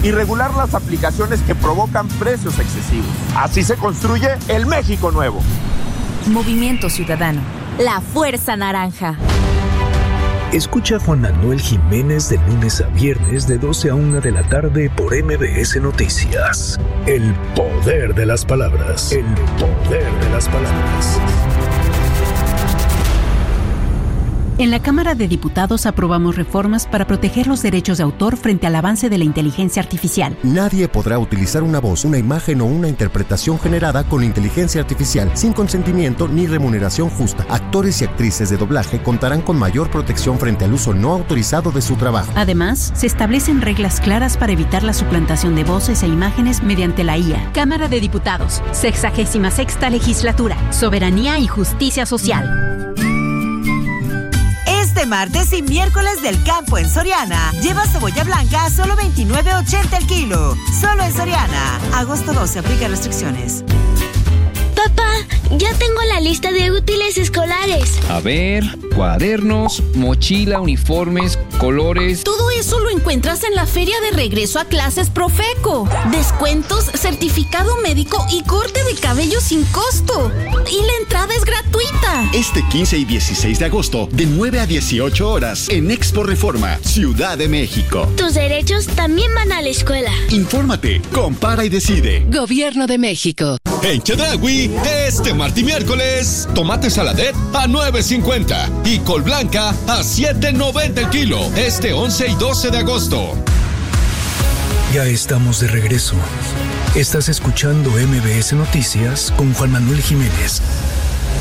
y regular las aplicaciones que provocan precios excesivos. Así se construye el México nuevo. Movimiento Ciudadano. La Fuerza Naranja. Escucha a Juan Manuel Jiménez de lunes a viernes de 12 a 1 de la tarde por MBS Noticias. El poder de las palabras. El poder de las palabras. En la Cámara de Diputados aprobamos reformas para proteger los derechos de autor frente al avance de la inteligencia artificial. Nadie podrá utilizar una voz, una imagen o una interpretación generada con inteligencia artificial sin consentimiento ni remuneración justa. Actores y actrices de doblaje contarán con mayor protección frente al uso no autorizado de su trabajo. Además, se establecen reglas claras para evitar la suplantación de voces e imágenes mediante la IA. Cámara de Diputados, 66ª Legislatura, Soberanía y Justicia Social. Este martes y miércoles del campo en Soriana. Lleva cebolla blanca a solo $29.80 el kilo. Solo en Soriana. Agosto 12, aplica restricciones. Papá, ya tengo la lista de útiles escolares. A ver, cuadernos, mochila, uniformes, colores. Todo eso lo encuentras en la Feria de Regreso a Clases Profeco. Descuentos, certificado médico y corte de cabello sin costo. Y la entrada es gratuita. Este 15 y 16 de agosto, de 9 a 18 horas, en Expo Reforma, Ciudad de México. Tus derechos también van a la escuela. Infórmate, compara y decide. Gobierno de México. En Chedraui, este martes y miércoles, tomate saladet a $9.50 y col blanca a $7.90 el kilo. Este 11 y 12 de agosto. Ya estamos de regreso. Estás escuchando MBS Noticias con Juan Manuel Jiménez.